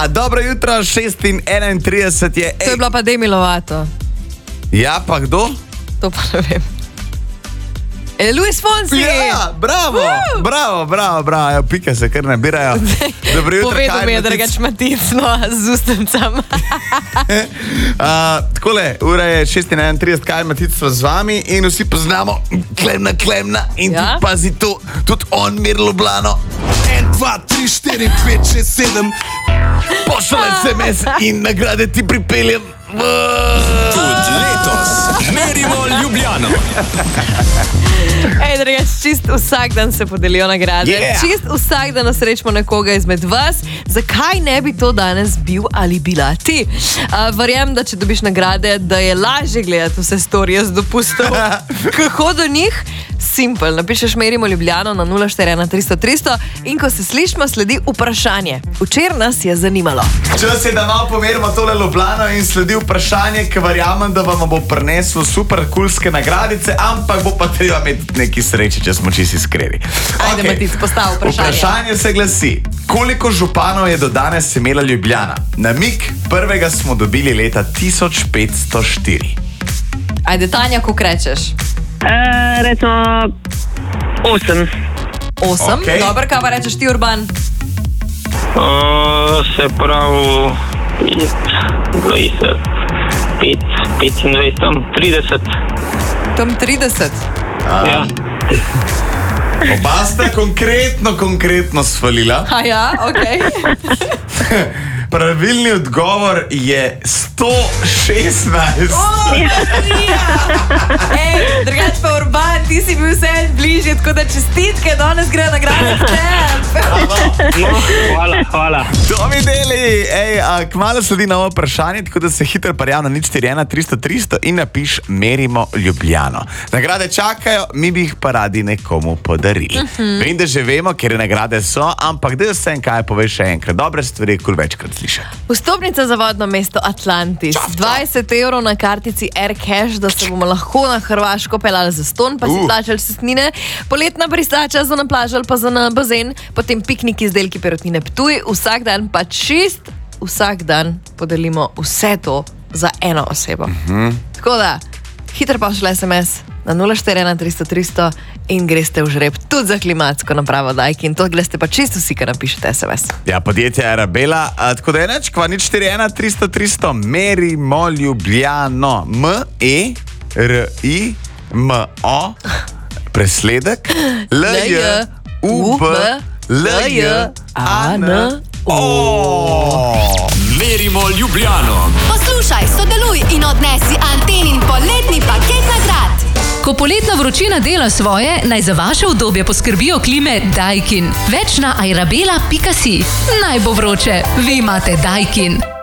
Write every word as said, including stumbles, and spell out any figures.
Ja, dobro jutro, šest in enaintrideset je. To je bilo pa Demi Lovato. Ja, pa kdo? To pa ne vem. E, Luis Fonsi! Ja, bravo, uh! bravo, bravo, bravo. Evo, pike se kar nabirajo. Dobro jutro, povedal mi je, drugač Matic, no, z ustemcem. uh, takole, ura je šest in enaintrideset, kaj Matic z vami in vsi poznamo Klemna, Klemna in ja? Tudi pazi to, tudi on mir Ljubljano. En, dva, tri, štiri, pet, šest, sedem. Pošalj S M S in nagrade ti pripeljem. Tudi letos merimo Ljubljano. Ej, drugač, čist vsak dan se podelijo nagrade. Yeah. Čist vsak dan srečamo nekoga izmed vas. Zakaj ne bi to danes bil ali bila ti? Uh, verjam, da če dobiš nagrade, da je lažje gledati vse storije z dopustov. Kako do njih? Simpel. Napišeš merimo Ljubljano na nula štiri ena tristo tristo in ko se slišimo, sledi vprašanje. Včeraj nas je zanimalo. Čas je, da malo pomerimo tole Ljubljano in sledi vprašanje, ki verjamem, da vam bo prineslo super kulske nagradice, ampak bo pa treba imeti neki sreče, če smo čisto iskreni. Ajde, okay. Matic, postav vprašanje. Vprašanje se glasi, koliko županov je do danes imela Ljubljana? Namig prvega smo dobili leta tisoč petsto štiri. Ajde, Tanja, kako rečeš? E, recimo osem. Osem? Okay. Dobro, kaj pa rečeš ti, Urban? Uh, se pravi dvajset, pet, petindvajset, tam trideset. Tam trideset? Ja. Oba sta konkretno, konkretno svalila. A ja, okej. Okay. Pravilni odgovor je sto šestnajst. Oh, ja. Ej, drugač pa Urban, ti si bil vse bližje, tako da čestitke, danes gre nagrada v tebi. No, hvala, hvala. To mi deli. Ej, a, kmalu sledi novo vprašanje, tako da se hitro parjav na nič štiri ena tristo tristo in napiš merimo Ljubljano. Nagrade čakajo, mi bi jih pa radi nekomu podarili. Uh-huh. Vem, da že vemo, ker nagrade so, ampak da vse en kaj poveš še enkrat. Dobre stvari, kul večkrat slišati. Vstopnica za vodno mesto Atlantis. dvajset evrov na kartici Air Cash, da se bomo lahko na Hrvaško pelali za ston, pa si Uh. plačali cestnine, poletna pristača za na plažo ali pa za na bazen, potem piknik izdelki Perutnine Ptuj, vsak dan pa čist, vsak dan podelimo vse to za eno osebo. Uh-huh. Tako da, hitro pošlji S M S na nula štiri ena tristo tristo in greste v žreb tudi za klimatsko napravo Daikin. To greste pa čisto vsi, kar napišete S M S. Ja, podjetje Arabela, a, tako da je neč, kva nič štiri ena tristo tristo, merimo Ljubljano. M E R I M O, presledek, L J U B L J A N O. Merimo Ljubljano. Poslušaj, sodeluj in odnesi Antenin poletni paket nagrad. Ko poletna vročina dela svoje, naj za vaše udobje poskrbijo klime Daikin. Več na arabela pika si. Naj bo vroče, vi imate Daikin.